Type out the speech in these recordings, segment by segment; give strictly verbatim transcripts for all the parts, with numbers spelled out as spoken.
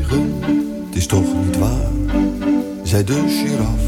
liegen, het is toch niet waar, zei de giraf.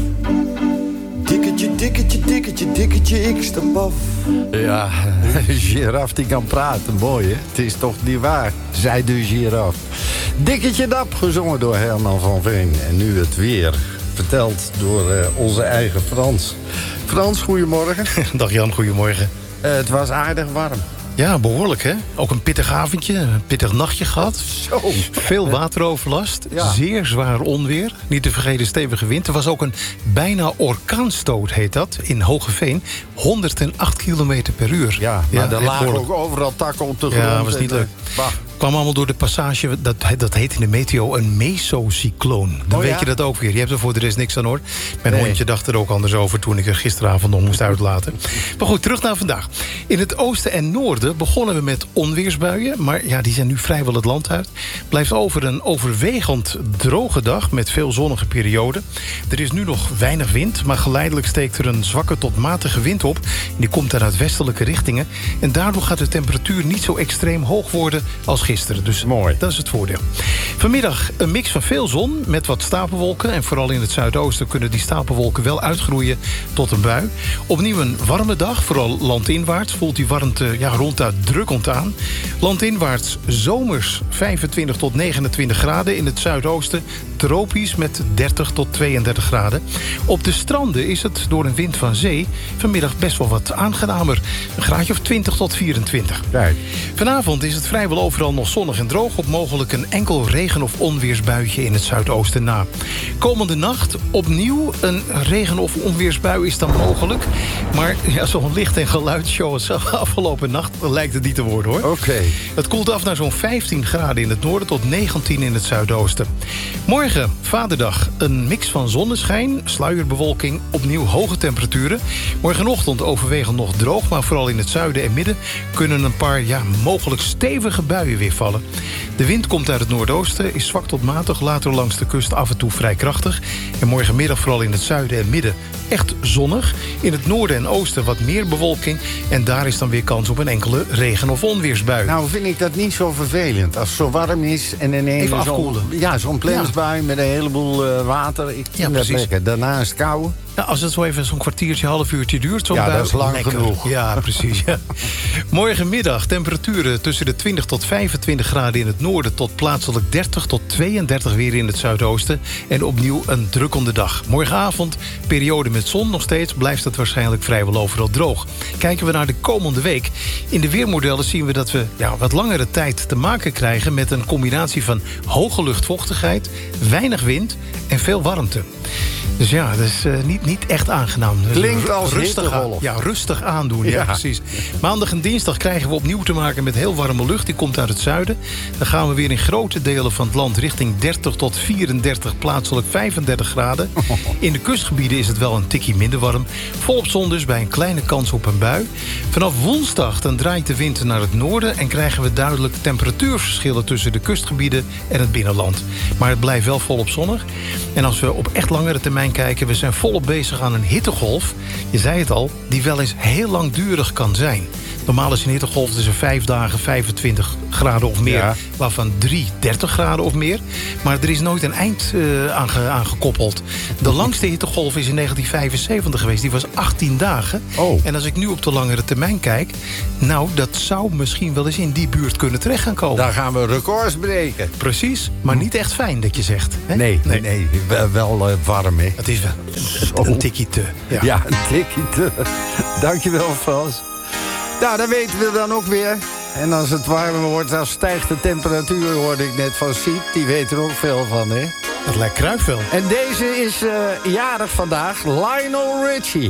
Dikketje, dikketje, dikketje, dikketje, ik stap af. Ja, een giraf die kan praten, mooi hè. Het is toch niet waar, zei de giraf. Dikketje dap, gezongen door Herman van Veen. En nu het weer, verteld door uh, onze eigen Frans. Frans, goedemorgen. Dag Jan, goedemorgen. Uh, het was aardig warm. Ja, behoorlijk hè. Ook een pittig avondje, een pittig nachtje gehad. Zo. Veel wateroverlast, Ja. zeer zwaar onweer. Niet te vergeten stevige wind. Er was ook een bijna orkaanstoot, heet dat, in Hogeveen. honderdacht kilometer per uur. Ja, maar er echt lagen behoorlijk. ook overal takken op de grond. Ja, was niet en, leuk. uh, bah. Kwam allemaal door de passage, dat, dat heet in de meteo een mesocycloon. Dan Oh, weet ja? je dat ook weer. Je hebt er voor de rest niks aan hoor. Mijn Nee. hondje dacht er ook anders over toen ik er gisteravond nog moest uitlaten. Maar goed, terug naar vandaag. In het oosten en noorden begonnen we met onweersbuien. Maar ja, die zijn nu vrijwel het land uit. Blijft over een overwegend droge dag met veel zonnige perioden. Er is nu nog weinig wind, maar geleidelijk steekt er een zwakke tot matige wind op. En die komt dan uit westelijke richtingen. En daardoor gaat de temperatuur niet zo extreem hoog worden als gisteren. Dus Mooi. dat is het voordeel. Vanmiddag een mix van veel zon met wat stapelwolken. En vooral in het zuidoosten kunnen die stapelwolken wel uitgroeien tot een bui. Opnieuw een warme dag, vooral landinwaarts. Voelt die warmte ja, ronduit drukkend aan. Landinwaarts zomers vijfentwintig tot negenentwintig graden. In het zuidoosten tropisch met dertig tot tweeëndertig graden. Op de stranden is het door een wind van zee vanmiddag best wel wat aangenamer. Een graadje of twintig tot vierentwintig. Kijk. Vanavond is het vrijwel overal nog zonnig en droog, op mogelijk een enkel regen- of onweersbuitje in het zuidoosten na. Komende nacht opnieuw een regen- of onweersbui is dan mogelijk. Maar ja, zo'n licht- en geluidsshow als afgelopen nacht lijkt het niet te worden hoor. Oké. Okay. Het koelt af naar zo'n vijftien graden in het noorden tot negentien in het zuidoosten. Morgen, Vaderdag, een mix van zonneschijn, sluierbewolking, opnieuw hoge temperaturen. Morgenochtend overwegend nog droog, maar vooral in het zuiden en midden kunnen een paar ja, mogelijk stevige buien weer vallen. De wind komt uit het noordoosten, is zwak tot matig, later langs de kust af en toe vrij krachtig. En morgenmiddag vooral in het zuiden en midden echt zonnig. In het noorden en oosten wat meer bewolking. En daar is dan weer kans op een enkele regen- of onweersbui. Nou vind ik dat niet zo vervelend. Als het zo warm is en ineens Even zo'n- afkoelen. Ja, zo'n plensbui met een heleboel uh, water. Ik vind Ja, dat precies. lekker. Daarna is het kou. Ja, als het zo even zo'n kwartiertje, half uurtje duurt, zo'n Ja, bui, dat is lang lekker. genoeg. Ja, precies. Ja. Morgenmiddag temperaturen tussen de twintig tot vijfentwintig graden in het noorden, tot plaatselijk dertig tot tweeëndertig weer in het zuidoosten. En opnieuw een drukkende dag. Morgenavond, periode met zon nog steeds, blijft het waarschijnlijk vrijwel overal droog. Kijken we naar de komende week. In de weermodellen zien we dat we ja, wat langere tijd te maken krijgen met een combinatie van hoge luchtvochtigheid, weinig wind en veel warmte. Dus ja, dat is uh, niet, niet echt aangenaam. Dus Klinkt als rustig aan, hittegolf. ja, rustig aandoen, ja. Ja. ja, precies. Maandag en dinsdag krijgen we opnieuw te maken met heel warme lucht. Die komt uit het zuiden. Dan gaan we weer in grote delen van het land richting dertig tot vierendertig, plaatselijk vijfendertig graden. In de kustgebieden is het wel een tikkie minder warm. Volop zon dus bij een kleine kans op een bui. Vanaf woensdag dan draait de wind naar het noorden en krijgen we duidelijk temperatuurverschillen tussen de kustgebieden en het binnenland. Maar het blijft wel volop zonnig. En als we op echt langere termijn kijken, we zijn volop bezig aan een hittegolf. Je zei het al, die wel eens heel langdurig kan zijn. Normaal is een hittegolf tussen vijf dagen vijfentwintig graden of meer, Ja. waarvan drie dertig graden of meer. Maar er is nooit een eind uh, aange, aangekoppeld. De langste hittegolf is in negentien vijfenzeventig geweest. Die was achttien dagen. Oh. En als ik nu op de langere termijn kijk, nou, dat zou misschien wel eens in die buurt kunnen terecht gaan komen. Daar gaan we records breken. Precies, maar niet echt fijn dat je zegt. Hè? Nee, nee, nee. Wel, wel uh, warm, hè. Het is wel een, een tikkie te. Ja. Ja, een tikkie te. Dankjewel, Frans. Nou, dat weten we dan ook weer. En als het warmer wordt, dan stijgt de temperatuur, hoorde ik net van Siep. Die weet er ook veel van, hè. Het lijkt Kruifvel. En deze is uh, jarig vandaag, Lionel Richie.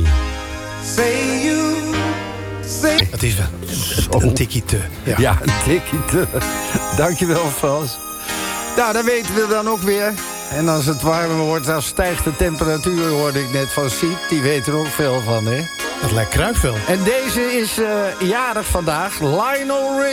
Say you, say... Het is wel een, een tikkie te. Ja. Ja, een tikkie te. Dankjewel, Frans. Nou, dat weten we dan ook weer. En als het warmer wordt, dan stijgt de temperatuur, hoorde ik net van Siep. Die weet er ook veel van, hè. Het lijkt Kruifvel. En deze is uh, jarig vandaag, Lionel Richie.